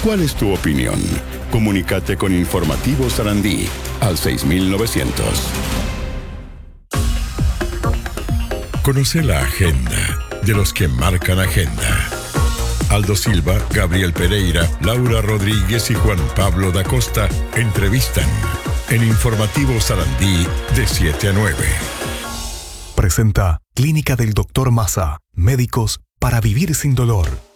¿Cuál es tu opinión? Comunícate con Informativo Sarandí al 6900. Conoce la agenda de los que marcan agenda. Aldo Silva, Gabriel Pereira, Laura Rodríguez y Juan Pablo da Costa entrevistan en Informativo Sarandí de 7 a 9. Presenta Clínica del Dr. Maza. Médicos para vivir sin dolor.